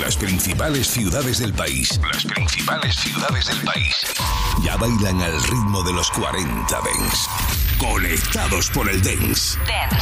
Las principales ciudades del país. Las principales ciudades del país. Ya bailan al ritmo de los 40 Dance. Conectados por el Dance. Dance.